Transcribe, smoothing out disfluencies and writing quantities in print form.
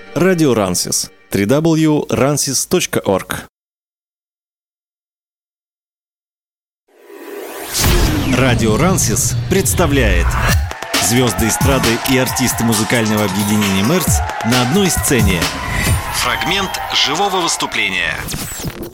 Радио Рансис. www.ransis.org. Радио Рансис представляет звезды эстрады и артисты музыкального объединения «Мерц» на одной сцене. Фрагмент живого выступления.